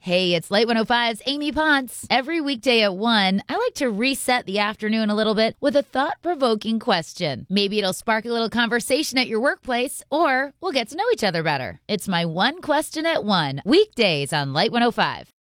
Hey, it's Light 105's Amy Potts. Every weekday at 1, I like to reset the afternoon a little bit with a thought-provoking question. Maybe it'll spark a little conversation at your workplace, or we'll get to know each other better. It's my one question at 1, weekdays on Light 105.